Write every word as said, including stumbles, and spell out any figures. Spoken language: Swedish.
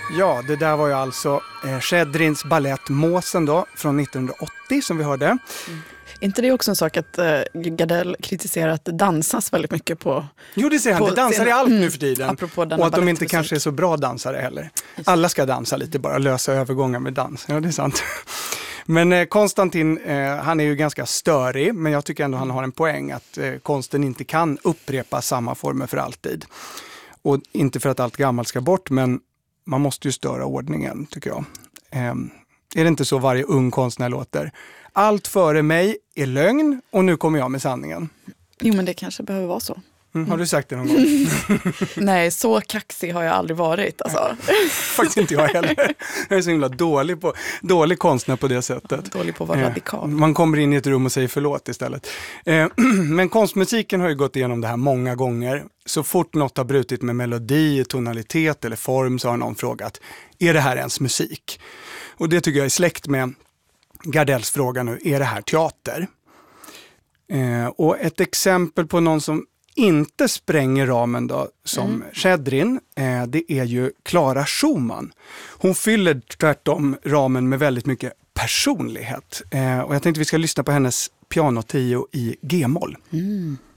Ja, det där var ju alltså eh, Schedrins ballett Måsen då, från nittonhundraåttio som vi hörde. Mm. Är inte det också en sak att eh, Gardell kritiserar att det dansas väldigt mycket på... Jo, det säger han. Det dansar i allt mm, nu för tiden. Och att de inte kanske är så bra dansare heller. Alla ska dansa lite, bara lösa övergångar med dans. Ja, det är sant. Men eh, Konstantin, eh, han är ju ganska störig, men jag tycker ändå han har en poäng att eh, konsten inte kan upprepa samma former för alltid. Och inte för att allt gammalt ska bort, men man måste ju störa ordningen, tycker jag. Eh, är det inte så varje ung konstnär låter? Allt före mig är lögn och nu kommer jag med sanningen. Jo, men det kanske behöver vara så. Mm, har du sagt det någon gång? Nej, så kaxig har jag aldrig varit. Alltså. Faktiskt inte jag heller. Jag är så himla dålig, på, dålig konstnär på det sättet. Dålig på att vara eh, radikal. Man kommer in i ett rum och säger förlåt istället. Eh, men konstmusiken har ju gått igenom det här många gånger. Så fort något har brutit med melodi, tonalitet eller form så har någon frågat, är det här ens musik? Och det tycker jag är släkt med Gardells fråga nu, är det här teater? Eh, och ett exempel på någon som inte spränger ramen då, som mm. Schedrin, eh, det är ju Clara Schumann. Hon fyller tvärtom ramen med väldigt mycket personlighet. Eh, och jag tänkte vi ska lyssna på hennes pianotrio i G-moll. Mm.